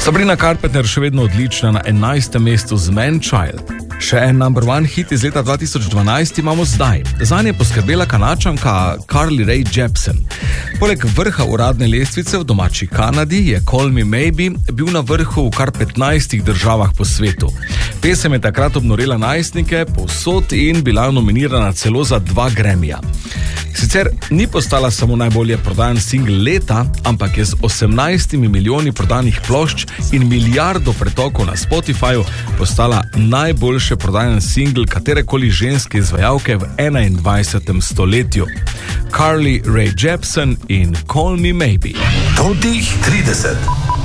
Sabrina Carpenter še vedno odlična na 11. mestu z Man Child. Še en number one hit iz leta 2012 imamo zdaj. Zanj je poskrbela Kanačanka Carly Rae Jepsen. Poleg vrha uradne lestvice v domači Kanadi je Call Me Maybe bil na vrhu v kar 15 državah po svetu. Pesem je takrat obnorela najstnike povsod in bila nominirana celo za 2 Grammyja. Sicer ni postala samo najbolje prodajan singl leta, ampak je z 18 milijoni prodanih plošč in milijardo pretokov na Spotifyju postala najboljše prodajan singl katerekoli ženske izvajalke v 21. stoletju. Carly Rae Jepsen in Call Me Maybe. Top 30.